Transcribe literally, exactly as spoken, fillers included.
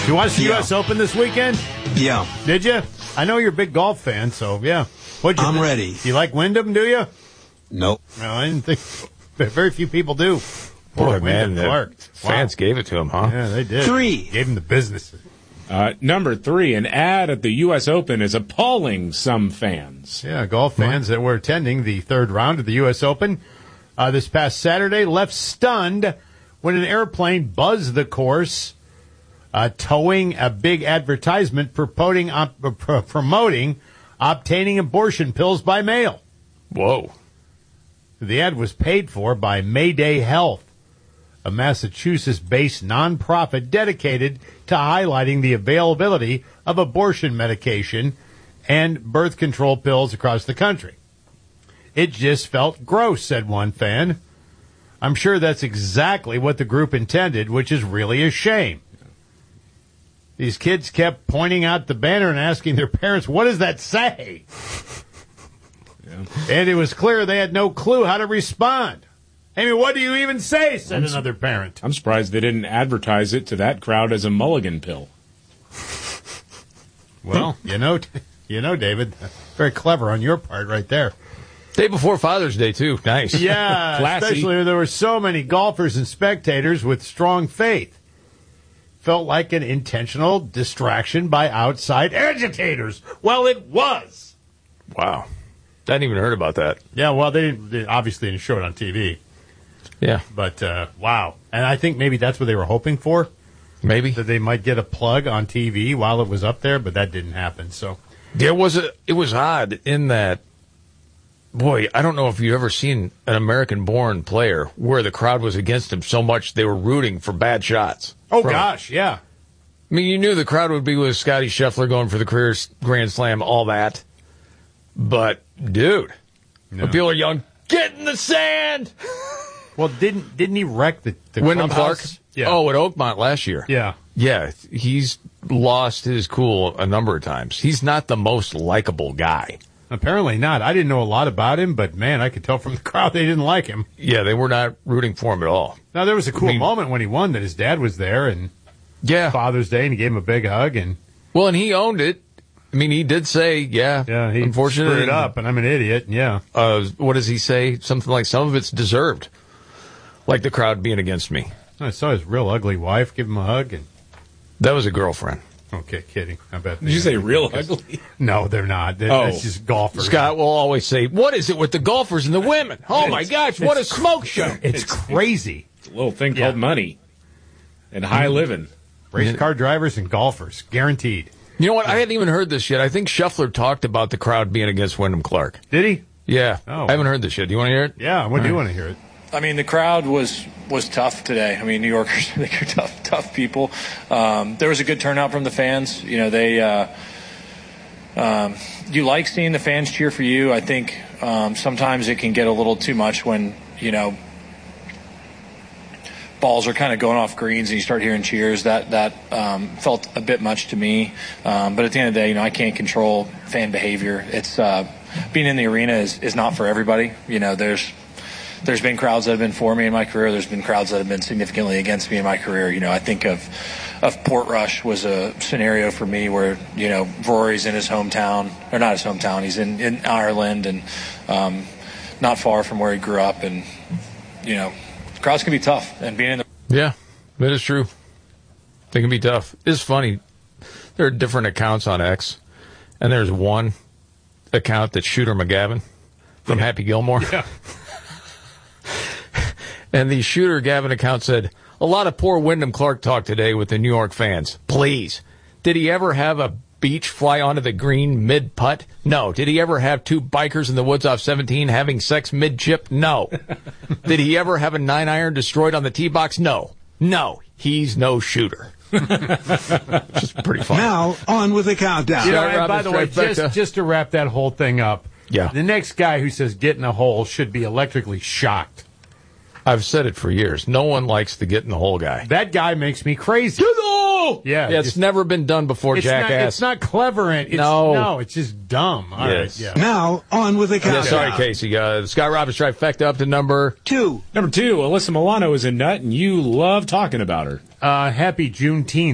Did you watch the Yeah. U S Open this weekend? Yeah. Did you? I know you're a big golf fan, so yeah. What'd you I'm think? ready. You like Wyndham, do you? Nope. No, I didn't think. Very few people do. Boy, Wyndham man, the Clark. fans Wow. gave it to him, huh? Yeah, they did. Three. Gave him the business. Uh, number three, an ad at the U S Open is appalling some fans. Yeah, golf fans that were attending the third round of the U S Open uh, this past Saturday left stunned when an airplane buzzed the course, uh, towing a big advertisement promoting, op- uh, promoting obtaining abortion pills by mail. Whoa. The ad was paid for by Mayday Health, a Massachusetts-based nonprofit dedicated to highlighting the availability of abortion medication and birth control pills across the country. It just felt gross, said one fan. I'm sure that's exactly what the group intended, which is really a shame. These kids kept pointing out the banner and asking their parents, what does that say? Yeah. And it was clear they had no clue how to respond. I mean, what do you even say, said I'm another parent. I'm surprised they didn't advertise it to that crowd as a mulligan pill. Well, you know, you know, David, very clever on your part right there. Day before Father's Day, too. Nice. Yeah, Classy. especially when there were so many golfers and spectators with strong faith. Felt like an intentional distraction by outside agitators. Well, it was. Wow. I hadn't even heard about that. Yeah, well, they, didn't, they obviously didn't show it on T V. Yeah. But, uh, wow. And I think maybe that's what they were hoping for, Maybe. that they might get a plug on T V while it was up there, but that didn't happen. So, There was a, it was odd in that, boy, I don't know if you've ever seen an American-born player where the crowd was against him so much they were rooting for bad shots. oh, From- gosh, yeah. I mean, you knew the crowd would be with Scotty Scheffler going for the career s- Grand Slam, all that. But, dude, No. when people are yelling, get in the sand! Well, didn't didn't he wreck the, the Wyndham Clark? clubhouse? Yeah. Oh, at Oakmont last year. Yeah. Yeah, he's lost his cool a number of times. He's not the most likable guy. Apparently not. I didn't know a lot about him, but, man, I could tell from the crowd they didn't like him. Yeah, they were not rooting for him at all. Now, there was a cool I mean- moment when he won that his dad was there and Yeah. Father's Day, and he gave him a big hug. And, Well, and he owned it. I mean, he did say, yeah, yeah, he unfortunately, screwed it up, and I'm an idiot. Yeah. Uh, what does he say? Something like, some of it's deserved. Like the crowd being against me. I saw his real ugly wife give him a hug. And That was a girlfriend. okay, kidding. I bet. Did you say real ugly? No, they're not. They're, Oh. It's just golfers. Scott will always say, what is it with the golfers and the women? Oh, my gosh, what a smoke show. It's crazy. It's a little thing Yeah. called money and high living. Race car drivers and golfers, guaranteed. You know what? I hadn't even heard this yet. I think Scheffler talked about the crowd being against Wyndham Clark. Did he? Yeah. Oh. I haven't heard this yet. Do you want to hear it? Yeah. When do you want to hear it? I mean, the crowd was was tough today. I mean, New Yorkers, I think, are tough, tough people. Um, there was a good turnout from the fans. You know, they. Uh, um, you like seeing the fans cheer for you. I think um, sometimes it can get a little too much when you know balls are kind of going off greens and you start hearing cheers. That that um, felt a bit much to me. Um, but at the end of the day, you know, I can't control fan behavior. It's uh, being in the arena is, is not for everybody. You know, there's. There's been crowds that have been for me in my career. There's been crowds that have been significantly against me in my career. You know, I think of of Portrush was a scenario for me where, you know, Rory's in his hometown, or not his hometown, he's in, in Ireland and um, not far from where he grew up. And, you know, crowds can be tough. And being in the Yeah, that is true. They can be tough. It's funny. There are different accounts on X, and there's one account that's Shooter McGavin from Happy Gilmore. Yeah. And the Shooter Gavin account said, a lot of poor Wyndham Clark talk today with the New York fans. Please. Did he ever have a beach fly onto the green mid-putt? No. Did he ever have two bikers in the woods off seventeen having sex mid-chip? No. Did he ever have a nine iron destroyed on the tee box? No. No. He's no shooter. Just pretty fun. Now, on with the countdown. You know, Scott and by Robbins, the way, trifecta. just, just to wrap that whole thing up, Yeah. the next guy who says get in a hole should be electrically shocked. I've said it for years. No one likes the get in the hole guy. That guy makes me crazy. Get in the hole! Yeah, Yeah, it's just- never been done before, It's not, jackass. it's not clever. And it's, No. no, it's just dumb. All right, Yes. yeah. Now, on with the Yeah, countdown. sorry, Casey. Uh, Scott Robbins trifecta up to number. Two. Number two, Alyssa Milano is a nut, and you love talking about her. Uh, happy Juneteenth.